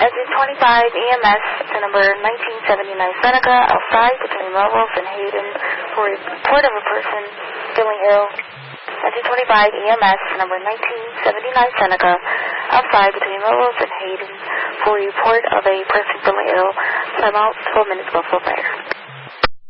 Exit 25 EMS to number 1979 Seneca, outside between Melrose and Hayden for a report of a person feeling ill. Exit 25 EMS to number 1979 Seneca, outside between Melrose and Hayden for a report of a person feeling ill. Time out, 12 minutes before fire.